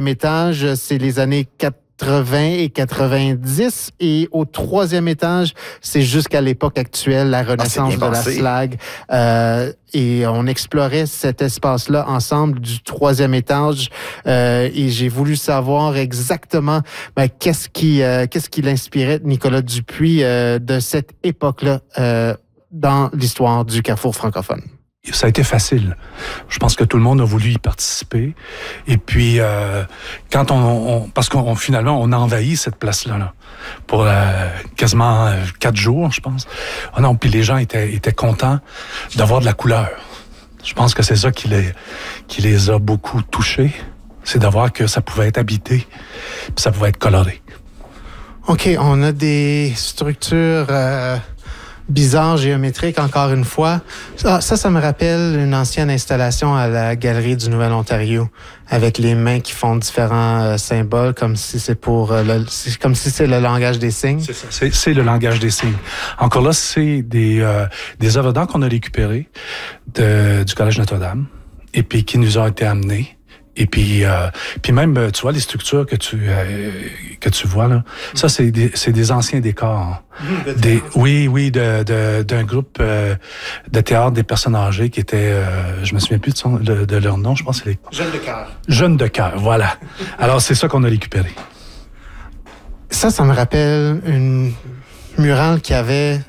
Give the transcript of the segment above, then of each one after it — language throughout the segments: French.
deuxième étage, c'est les années 80 et 90. Et au troisième étage, c'est jusqu'à l'époque actuelle, la renaissance de la SLAG. Et on explorait cet espace-là ensemble du troisième étage. Et j'ai voulu savoir exactement qu'est-ce qui l'inspirait, Nicolas Dupuis, de cette époque-là dans l'histoire du Carrefour francophone. Ça a été facile. Je pense que tout le monde a voulu y participer. Et puis, quand parce qu'on finalement, on a envahi cette place-là là, pour quasiment 4 jours, je pense. Oh non, puis les gens étaient contents d'avoir de la couleur. Je pense que c'est ça qui les a beaucoup touchés. C'est d'avoir que ça pouvait être habité, puis ça pouvait être coloré. OK, on a des structures bizarre, géométrique, encore une fois. Ça me rappelle une ancienne installation à la Galerie du Nouvel-Ontario, avec les mains qui font différents symboles, comme si c'est comme si c'est le langage des signes. C'est ça, c'est le langage des signes. Encore là, c'est des œuvres d'art qu'on a récupérées du Collège Notre-Dame, et puis qui nous ont été amenées. Et puis même, tu vois, les structures que tu vois là, ça c'est des anciens décors. Oui, d'un groupe de théâtre des personnes âgées qui étaient, je me souviens plus de leur nom, je pense que c'est les Jeunes de cœur. Jeunes de cœur, voilà. Alors c'est ça qu'on a récupéré. Ça me rappelle une murale qu'il y avait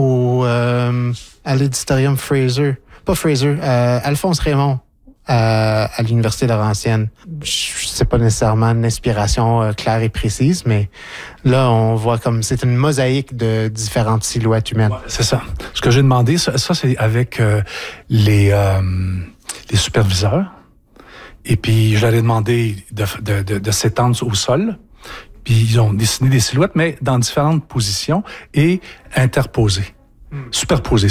à l'Auditorium Fraser, pas Fraser, Alphonse Raymond. À l'Université Laurentienne. C'est pas nécessairement une inspiration claire et précise, mais là, on voit comme c'est une mosaïque de différentes silhouettes humaines. Ouais, c'est ça. Ce que j'ai demandé, ça c'est avec les superviseurs. Et puis, je leur ai demandé de s'étendre au sol. Puis, ils ont dessiné des silhouettes, mais dans différentes positions et interposées. Superposées.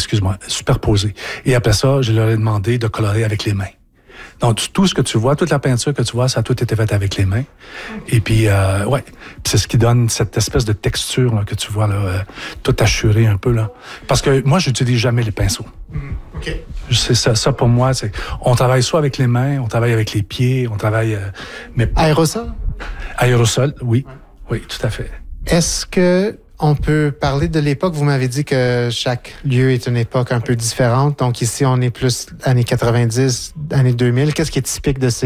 Et après ça, je leur ai demandé de colorer avec les mains. Donc, tout ce que tu vois, toute la peinture que tu vois, ça a tout été fait avec les mains. Et puis, puis c'est ce qui donne cette espèce de texture là, que tu vois, là, tout hachuré un peu. Là. Parce que moi, j'utilise jamais les pinceaux. OK. C'est ça pour moi, on travaille soit avec les mains, on travaille avec les pieds, on travaille... mais Aérosol? Aérosol, oui. Ouais. Oui, tout à fait. Est-ce que on peut parler de l'époque? Vous m'avez dit que chaque lieu est une époque un peu différente. Donc ici, on est plus années 90, années 2000. Qu'est-ce qui est typique de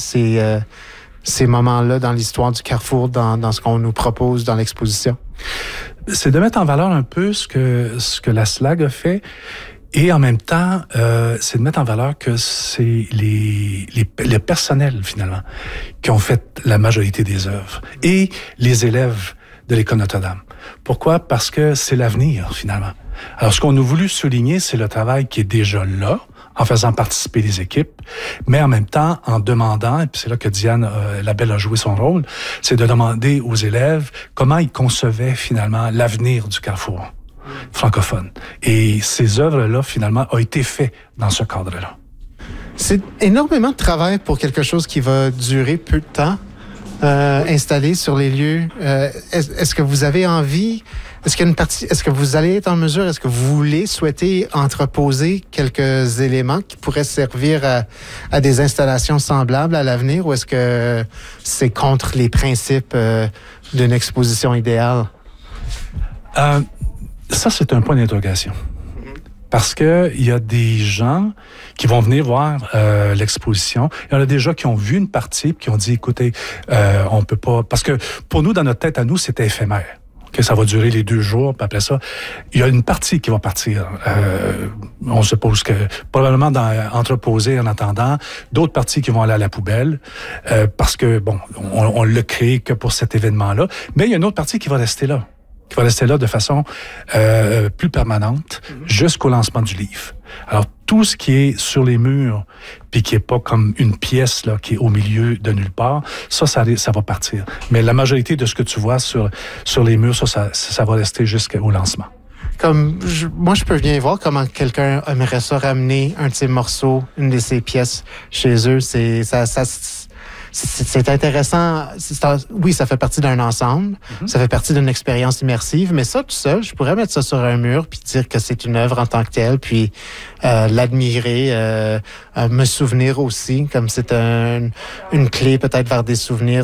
ces moments-là dans l'histoire du Carrefour, dans ce qu'on nous propose dans l'exposition? C'est de mettre en valeur un peu ce que la SLAG a fait. Et en même temps, c'est de mettre en valeur que c'est le personnel, finalement, qui ont fait la majorité des œuvres. Et les élèves de l'École Notre-Dame. Pourquoi? Parce que c'est l'avenir, finalement. Alors, ce qu'on a voulu souligner, c'est le travail qui est déjà là, en faisant participer les équipes, mais en même temps, en demandant, et puis c'est là que Diane Labelle a joué son rôle, c'est de demander aux élèves comment ils concevaient, finalement, l'avenir du Carrefour francophone. Et ces œuvres-là, finalement, ont été faites dans ce cadre-là. C'est énormément de travail pour quelque chose qui va durer peu de temps. Installé sur les lieux. Est-ce que vous avez envie, est-ce que vous allez être en mesure, est-ce que vous souhaitez entreposer quelques éléments qui pourraient servir à des installations semblables à l'avenir, ou est-ce que c'est contre les principes d'une exposition idéale? Ça, c'est un point d'interrogation. Parce que il y a des gens qui vont venir voir l'exposition. Il y en a des gens qui ont vu une partie et qui ont dit, écoutez, on peut pas... Parce que pour nous, dans notre tête à nous, c'était éphémère. Que ça va durer les 2 jours, puis après ça, il y a une partie qui va partir. On suppose que probablement entreposer en attendant, d'autres parties qui vont aller à la poubelle, parce que, bon, on l'a créé que pour cet événement-là. Mais il y a une autre partie qui va rester là. Qui va rester là de façon plus permanente jusqu'au lancement du livre. Alors, tout ce qui est sur les murs, puis qui est pas comme une pièce là qui est au milieu de nulle part, ça va partir. Mais la majorité de ce que tu vois sur les murs, ça va rester jusqu'au lancement. Moi, je peux bien voir comment quelqu'un aimerait ça ramener un de ses morceaux, une de ses pièces chez eux. C'est intéressant. Oui, ça fait partie d'un ensemble. Ça fait partie d'une expérience immersive. Mais ça, tout seul, je pourrais mettre ça sur un mur puis dire que c'est une œuvre en tant que telle, puis l'admirer, me souvenir aussi, comme c'est une clé peut-être vers des souvenirs